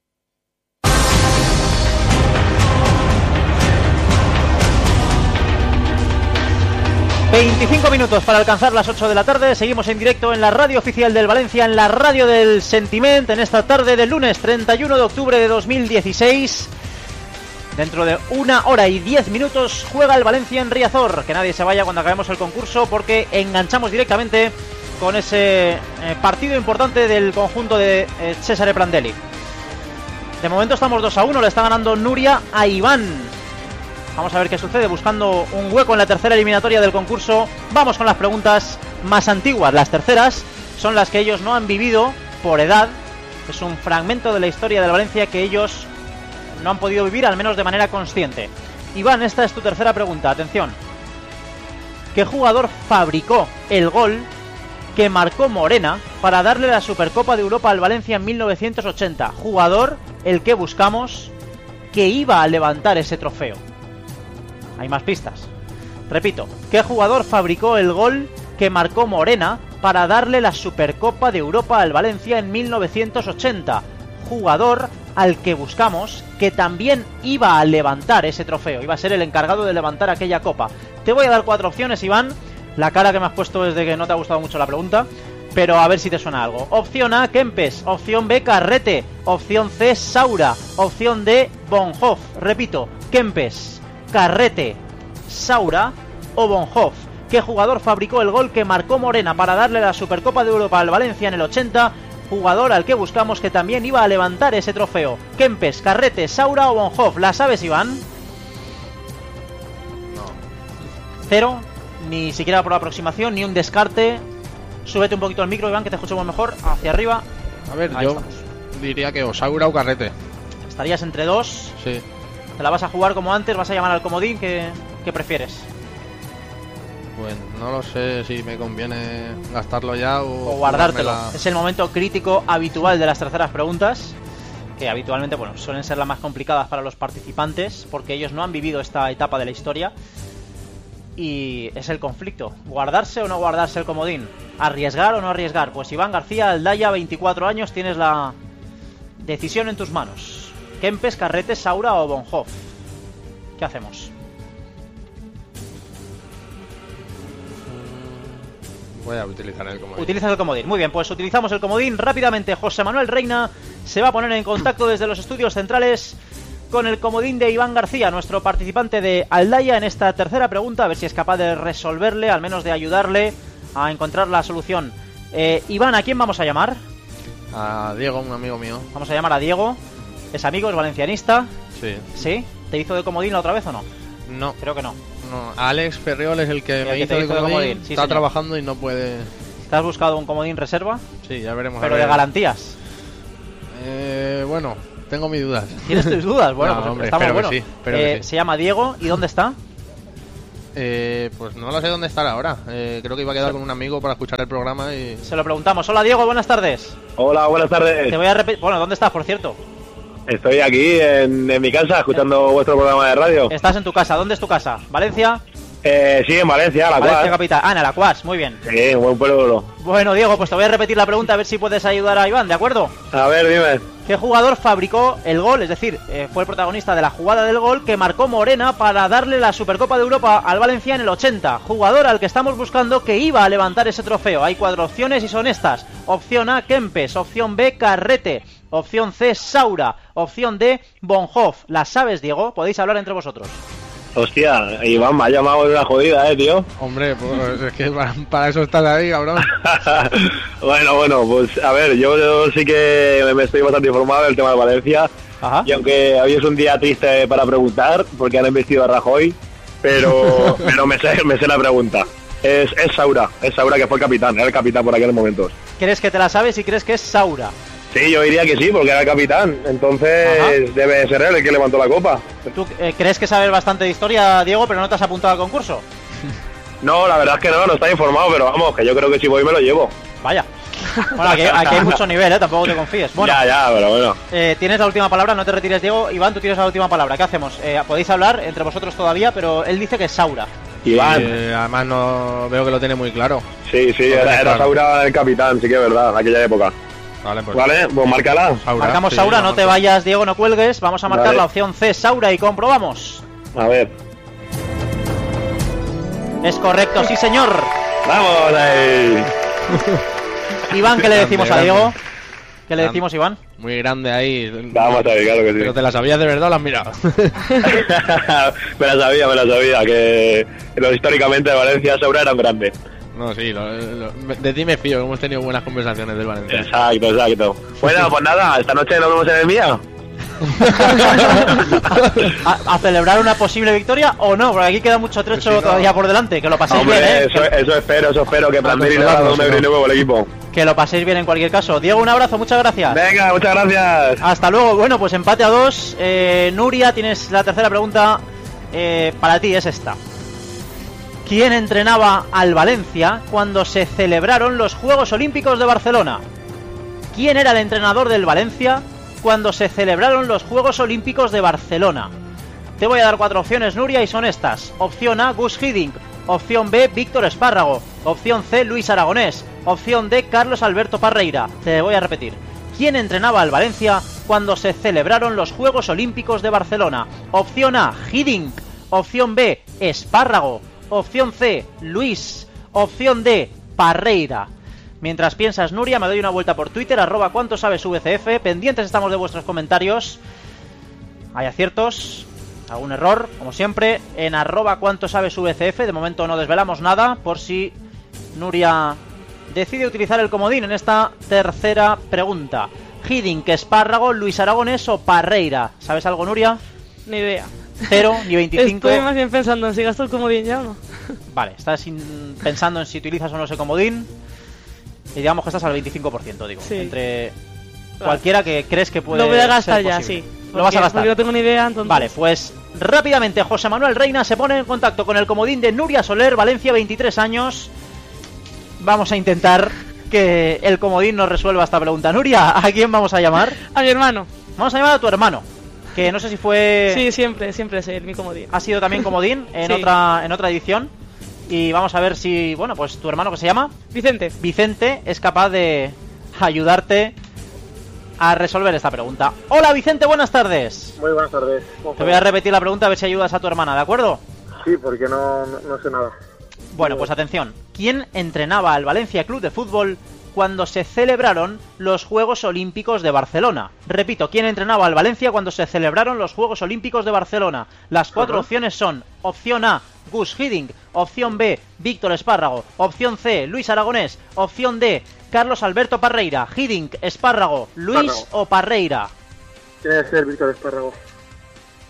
veinticinco minutos para alcanzar las ocho de la tarde. Seguimos en directo en la radio oficial del Valencia, en la radio del Sentiment, en esta tarde del lunes treinta y uno de octubre de dos mil dieciséis. Dentro de una hora y diez minutos juega el Valencia en Riazor. Que nadie se vaya cuando acabemos el concurso, porque enganchamos directamente con ese eh, partido importante del conjunto de eh, Cesare Prandelli. De momento estamos dos a uno, le está ganando Nuria a Iván. Vamos a ver qué sucede, buscando un hueco en la tercera eliminatoria del concurso. Vamos con las preguntas más antiguas. Las terceras son las que ellos no han vivido por edad. Es un fragmento de la historia del Valencia que ellos no han podido vivir, al menos de manera consciente. Iván, esta es tu tercera pregunta, atención. ¿Qué jugador fabricó el gol que marcó Morena para darle la Supercopa de Europa al Valencia en mil novecientos ochenta? Jugador el que buscamos que iba a levantar ese trofeo. Hay más pistas. Repito, ¿qué jugador fabricó el gol que marcó Morena para darle la Supercopa de Europa al Valencia en mil novecientos ochenta? Jugador al que buscamos que también iba a levantar ese trofeo, iba a ser el encargado de levantar aquella copa. Te voy a dar cuatro opciones, Iván. La cara que me has puesto es de que no te ha gustado mucho la pregunta, pero a ver si te suena algo. Opción A, Kempes. Opción B, Carrete. Opción C, Saura. Opción D, Bonhoff. Repito, Kempes, Carrete, Saura o Bonhoff. ¿Qué jugador fabricó el gol que marcó Morena para darle la Supercopa de Europa al Valencia en el ochenta? Jugador al que buscamos que también iba a levantar ese trofeo. Kempes, Carrete, Saura o Bonhoff. ¿La sabes, Iván? No. Cero. Ni siquiera por aproximación, ni un descarte. Súbete un poquito el micro, Iván, que te escuchemos mejor. Hacia arriba. A ver, ahí yo estamos. Diría que o Saura o Carrete. Estarías entre dos. Sí. ¿Te la vas a jugar como antes? ¿Vas a llamar al comodín? ¿Qué, qué prefieres? Pues no lo sé si me conviene gastarlo ya o, O guardártelo. jugármela. Es el momento crítico habitual de las terceras preguntas, que habitualmente, bueno, suelen ser las más complicadas para los participantes, porque ellos no han vivido esta etapa de la historia. Y es el conflicto. ¿Guardarse o no guardarse el comodín? ¿Arriesgar o no arriesgar? Pues Iván García, Aldaya, veinticuatro años, tienes la decisión en tus manos. Kempes, Carrete, Saura o Bonhoff. ¿Qué hacemos? Voy a utilizar el comodín. Utilizas el comodín. Muy bien, pues utilizamos el comodín. Rápidamente, José Manuel Reina se va a poner en contacto desde los estudios centrales con el comodín de Iván García, nuestro participante de Aldaya, en esta tercera pregunta, a ver si es capaz de resolverle, al menos de ayudarle a encontrar la solución. Eh, Iván, ¿a quién vamos a llamar? A Diego, un amigo mío. Vamos a llamar a Diego. Es amigo, es valencianista. Sí. ¿Sí? ¿Te hizo de comodín la otra vez o no? No. Creo que no. No, Alex Ferriol es el que El me que hizo te de hizo de comodín, comodín, sí, está señor. trabajando y no puede... ¿Te has buscado un comodín reserva? Sí, ya veremos. Pero a de ver. garantías. Eh, bueno, tengo mis dudas. ¿Tienes tus dudas? Bueno, No, pues hombre, estamos espero bueno. que sí, espero que Eh, sí. Se llama Diego. ¿Y dónde está? Eh, pues no lo sé dónde estará ahora. Eh, creo que iba a quedar con un amigo para escuchar el programa y... Se lo preguntamos. Hola Diego, buenas tardes. Hola, buenas tardes. Te voy a repetir... Bueno, ¿dónde estás, por cierto? Estoy aquí en, en mi casa escuchando vuestro programa de radio. Estás en tu casa. ¿Dónde es tu casa? ¿Valencia? Eh, sí, en Valencia, la Valencia cual. capital. Ah, en Alacuas, muy bien. Sí, buen pueblo. Bueno, Diego, pues te voy a repetir la pregunta a ver si puedes ayudar a Iván, ¿de acuerdo? A ver, dime. ¿Qué jugador fabricó el gol? Es decir, eh, fue el protagonista de la jugada del gol que marcó Morena para darle la Supercopa de Europa al Valencia en el ochenta. Jugador al que estamos buscando que iba a levantar ese trofeo. Hay cuatro opciones y son estas. Opción A, Kempes. Opción B, Carrete. Opción C, Saura. Opción D, Bonhoff. ¿Las sabes, Diego? Podéis hablar entre vosotros. Hostia, Iván, me ha llamado de una jodida, eh, tío. Hombre, pues es que para, para eso estás ahí, cabrón. Bueno, bueno, pues a ver, yo, yo sí que me estoy bastante informado del tema de Valencia. Ajá. Y aunque hoy es un día triste para preguntar, porque han investido a Rajoy, pero, pero me, sé, me sé la pregunta. Es, es Saura, es Saura que fue el capitán, era el capitán por aquellos momentos. ¿Crees que te la sabes y crees que es Saura? Sí, yo diría que sí, porque era el capitán, entonces Ajá. debe ser él el que levantó la copa. ¿Tú eh, crees que sabes bastante de historia, Diego, pero no te has apuntado al concurso? No, la verdad es que no, no está informado, pero vamos, que yo creo que si voy me lo llevo. Vaya. Bueno, aquí, aquí hay mucho nivel, ¿eh? Tampoco te confíes. Bueno, ya, ya, pero bueno. Eh, tienes la última palabra, no te retires, Diego. Iván, tú tienes la última palabra. ¿Qué hacemos? Eh, podéis hablar entre vosotros todavía, pero él dice que es Saura. Iván. Eh, además no veo que lo tiene muy claro. Sí, sí, era, era Saura el capitán, sí que es verdad, en aquella época. Vale, pues, vale, pues márcala. Saura, Marcamos sí, Saura, lo no marco. te vayas, Diego, no cuelgues. Vamos a marcar Vale. la opción C, Saura, y comprobamos. A ver. Es correcto, sí, señor. ¡Vamos ahí! Iván, ¿qué le decimos a Grande, Diego? ¿Qué le Grande. decimos, Iván? Muy grande ahí. Vamos ahí, claro que sí. ¿Pero te la sabías de verdad o la has mirado? Me la sabía, me la sabía, que lo, históricamente de Valencia Saura era un grande. No, sí, lo, lo, de ti me fío, hemos tenido buenas conversaciones del Valencia. Exacto, exacto. Bueno, pues nada, esta noche nos vemos en el Mía. ¿A, a celebrar una posible victoria o no? Porque aquí queda mucho trecho Sí, no. todavía por delante. Que lo paséis Hombre, bien, ¿eh? eso, eso espero, eso espero, que Planteri le consolarnos, haga un sí, no. de nuevo el equipo. Que lo paséis bien en cualquier caso. Diego, un abrazo, muchas gracias. Venga, muchas gracias. Hasta luego. Bueno, pues empate a dos. Eh, Nuria, tienes la tercera pregunta. Eh, para ti es esta. ¿Quién entrenaba al Valencia cuando se celebraron los Juegos Olímpicos de Barcelona? ¿Quién era el entrenador del Valencia cuando se celebraron los Juegos Olímpicos de Barcelona? Te voy a dar cuatro opciones, Nuria, y son estas. Opción A, Gus Hiddink. Opción B, Víctor Espárrago. Opción C, Luis Aragonés. Opción D, Carlos Alberto Parreira. Te voy a repetir. ¿Quién entrenaba al Valencia cuando se celebraron los Juegos Olímpicos de Barcelona? Opción A, Hiddink. Opción B, Espárrago. Opción C, Luis. Opción D, Parreira. Mientras piensas, Nuria, me doy una vuelta por Twitter, arroba cuánto sabes V C F. Pendientes estamos de vuestros comentarios. Hay aciertos, algún error, como siempre, en arroba cuánto sabes V C F. De momento no desvelamos nada, por si Nuria decide utilizar el comodín en esta tercera pregunta. Hiddink, Espárrago, Luis Aragonés o Parreira. ¿Sabes algo, Nuria? Ni idea. Cero, ni veinticinco. Estoy más bien pensando en si gasto el comodín ya o no. Vale, estás in- pensando en si utilizas o no ese comodín. Y digamos que estás al veinticinco por ciento, digo. Sí. Entre cualquiera que crees que puede Lo voy a gastar ser ya, posible. sí. Lo vas a Porque- gastar. Porque no tengo ni idea, entonces. Vale, pues rápidamente José Manuel Reina se pone en contacto con el comodín de Nuria Soler, Valencia, veintitrés años. Vamos a intentar que el comodín nos resuelva esta pregunta. Nuria, ¿a quién vamos a llamar? A mi hermano. Vamos a llamar a tu hermano, que no sé si fue... Sí, siempre, siempre es él, mi comodín. Ha sido también comodín en Sí. otra en otra edición. Y vamos a ver si, bueno, pues tu hermano, que se llama Vicente. Vicente, es capaz de ayudarte a resolver esta pregunta. Hola Vicente, buenas tardes. Muy buenas tardes. Te voy a repetir la pregunta a ver si ayudas a tu hermana, ¿de acuerdo? Sí, porque no, no, no sé nada. Bueno, pues atención. ¿Quién entrenaba al Valencia Club de Fútbol cuando se celebraron los Juegos Olímpicos de Barcelona? Repito, ¿quién entrenaba al Valencia cuando se celebraron los Juegos Olímpicos de Barcelona? Las cuatro Ajá. opciones son: opción A, Gus Hiddink. Opción B, Víctor Espárrago. Opción C, Luis Aragonés. Opción D, Carlos Alberto Parreira. Hiddink, Espárrago, Luis Espárrago. o Parreira. Tiene que ser Víctor Espárrago.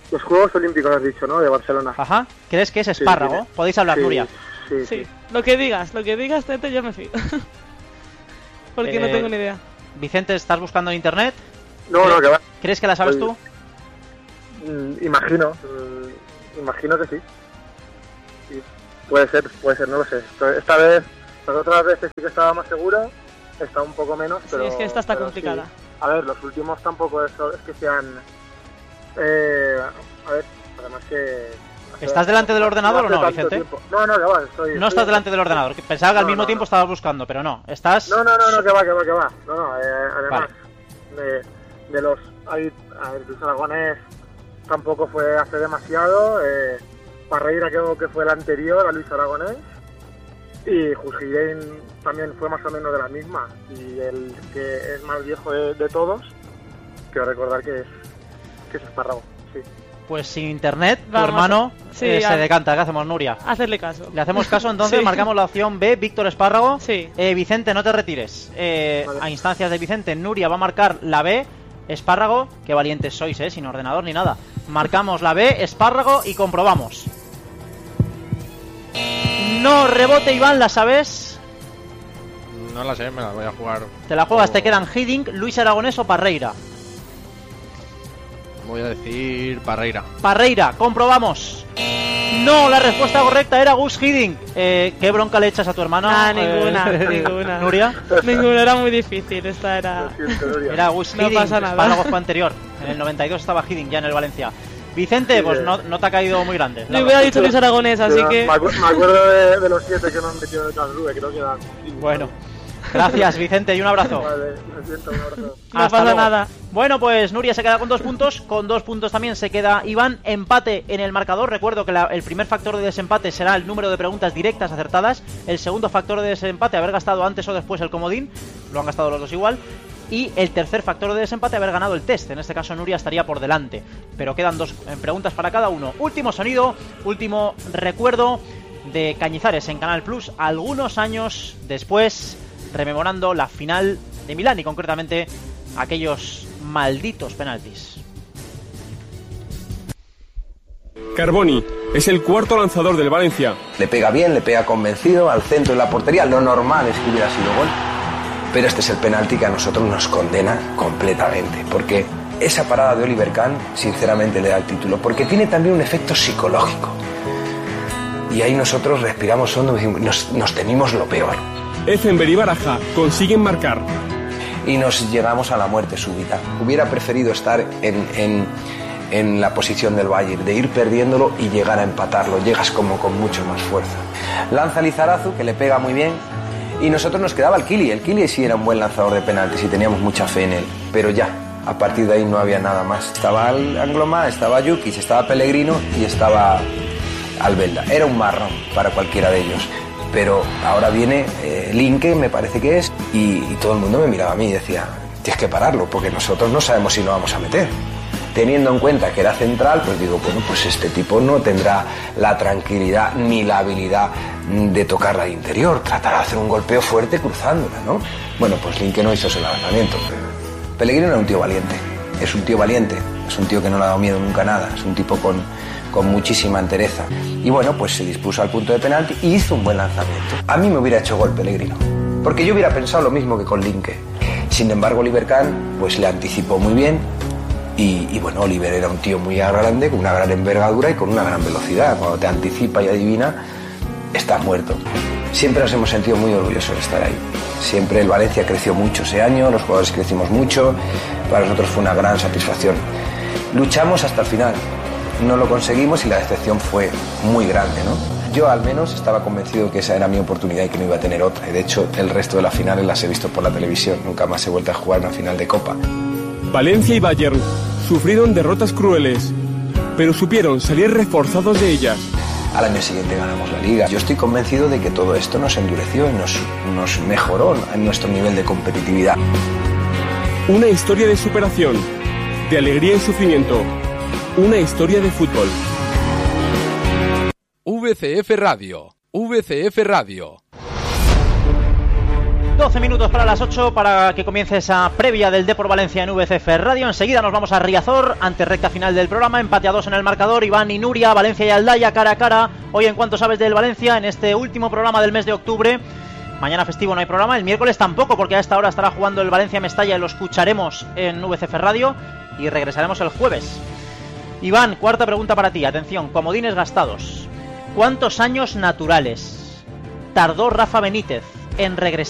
Los Juegos Olímpicos has dicho, ¿no? De Barcelona. Ajá. ¿Crees que es espárrago? Sí, Podéis hablar, sí, Nuria. Sí, sí, sí. Lo que digas, lo que digas, Tete, yo me fío. Porque eh, no tengo ni idea. Vicente, ¿estás buscando en internet? No, no, que va. ¿Crees que la sabes Oye, tú? Mm, imagino. Mm, imagino que sí. sí. Puede ser, puede ser, no lo sé. Esta vez, las otras veces sí que estaba más seguro. Está un poco menos, pero... Sí, es que esta está complicada. Sí. A ver, los últimos tampoco es, es que sean... Eh, a ver, además que... ¿Estás delante del ordenador o no, Vicente? Tiempo. No, no, que va, estoy... No estoy estás delante del ordenador, pensaba que al no, mismo no, tiempo no. estabas buscando, pero no, estás... No, no, no, no, que va, que va, que va. No, no, eh, además, vale. de, de los... Hay, a ver, Luis Aragonés tampoco fue hace demasiado, eh, Parreira creo que fue el anterior a Luis Aragonés, y Jusgiren también fue más o menos de la misma, y el que es más viejo de, de todos, quiero recordar que es, que es Espárrago, sí. Pues sin internet, tu Vamos hermano a... sí, eh, a... se decanta. ¿Qué hacemos, Nuria? Hacerle caso. Le hacemos caso, entonces sí. Marcamos la opción B, Víctor Espárrago. Sí. Eh, Vicente, no te retires. Eh, vale. A instancias de Vicente, Nuria va a marcar la B, Espárrago. Qué valientes sois, ¿eh? Sin ordenador ni nada. Marcamos la B, Espárrago, y comprobamos. No, rebote, Iván, ¿la sabes? No la sé, me la voy a jugar. Te la juegas, o... te quedan Hiddink, Luis Aragonés o Parreira. Voy a decir Parreira. Parreira, comprobamos. No, la respuesta correcta era Gus Hiddink. Eh, ¿Qué bronca le echas a tu hermana? Ah, ninguna, eh, ninguna. ¿Nuria? Ninguna, era muy difícil. Esta era. Era Gus Hiddink. No pasa nada. Espárrago fue anterior. En el noventa y dos estaba Hiddink ya en el Valencia. Vicente, sí, pues no, no te ha caído muy grande. Le hubiera dicho Luis Aragonés, así me que. Me acuerdo de, de los siete que nos han metido en el Karlsruhe, creo que eran. Bueno. Gracias, Vicente, y un abrazo. Vale, lo siento, un abrazo. No Hasta pasa luego. Nada. Bueno, pues Nuria se queda con dos puntos. Con dos puntos también se queda Iván. Empate en el marcador. Recuerdo que la, el primer factor de desempate será el número de preguntas directas acertadas. El segundo factor de desempate, haber gastado antes o después el comodín. Lo han gastado los dos igual. Y el tercer factor de desempate, haber ganado el test. En este caso Nuria estaría por delante. Pero quedan dos preguntas para cada uno. Último sonido, último recuerdo de Cañizares en Canal Plus. Algunos años después, rememorando la final de Milán y concretamente aquellos malditos penaltis. Carboni es el cuarto lanzador del Valencia. Le pega bien, le pega convencido al centro de la portería. Lo normal es que hubiera sido gol. Pero este es el penalti que a nosotros nos condena completamente. Porque esa parada de Oliver Kahn, sinceramente, le da el título. Porque tiene también un efecto psicológico. Y ahí nosotros respiramos hondo y nos, nos temimos lo peor. Effenberg y Baraja consiguen marcar. Y nos llegamos a la muerte súbita. Hubiera preferido estar en, en, en la posición del Bayern, de ir perdiéndolo y llegar a empatarlo. Llegas como con mucho más fuerza. Lanza Lizarazu, que le pega muy bien. Y nosotros nos quedaba el Kili. El Kili sí era un buen lanzador de penaltis y teníamos mucha fe en él. Pero ya, a partir de ahí no había nada más. Estaba Angloma, estaba Jukic, estaba Pellegrino y estaba Albelda. Era un marrón para cualquiera de ellos. Pero ahora viene eh, Linke, me parece que es, y, y todo el mundo me miraba a mí y decía, tienes que pararlo, porque nosotros no sabemos si lo vamos a meter. Teniendo en cuenta que era central, pues digo, bueno, pues este tipo no tendrá la tranquilidad ni la habilidad de tocarla de interior, tratará de hacer un golpeo fuerte cruzándola, ¿no? Bueno, pues Linke no hizo ese lanzamiento. Pellegrino era un tío valiente, es un tío valiente, es un tío que no le ha dado miedo nunca a nada, es un tipo con... con muchísima entereza. Y bueno, pues se dispuso al punto de penalti y hizo un buen lanzamiento. A mí me hubiera hecho gol Pellegrino, porque yo hubiera pensado lo mismo que con Linke. Sin embargo, Oliver Kahn pues le anticipó muy bien y, y bueno, Oliver era un tío muy grande, con una gran envergadura y con una gran velocidad. Cuando te anticipa y adivina, estás muerto. Siempre nos hemos sentido muy orgullosos de estar ahí. Siempre el Valencia creció mucho ese año, los jugadores crecimos mucho, para nosotros fue una gran satisfacción. Luchamos hasta el final. No lo conseguimos y la decepción fue muy grande, ¿no? Yo al menos estaba convencido que esa era mi oportunidad y que no iba a tener otra. Y de hecho, el resto de las finales las he visto por la televisión. Nunca más he vuelto a jugar una final de Copa. Valencia y Bayern sufrieron derrotas crueles, pero supieron salir reforzados de ellas. Al año siguiente ganamos la Liga. Yo estoy convencido de que todo esto nos endureció y nos, nos mejoró en nuestro nivel de competitividad. Una historia de superación, de alegría y sufrimiento. Una historia de fútbol. V C F Radio. V C F Radio. doce minutos para las ocho para que comience esa previa del Depor Valencia en V C F Radio. Enseguida nos vamos a Riazor, ante recta final del programa, empate a dos en el marcador, Iván y Nuria, Valencia y Aldaya cara a cara. Hoy en Cuánto Sabes del Valencia, en este último programa del mes de octubre. Mañana festivo no hay programa, el miércoles tampoco, porque a esta hora estará jugando el Valencia Mestalla y lo escucharemos en V C F Radio y regresaremos el jueves. Iván, cuarta pregunta para ti, atención, comodines gastados. ¿Cuántos años naturales tardó Rafa Benítez en regresar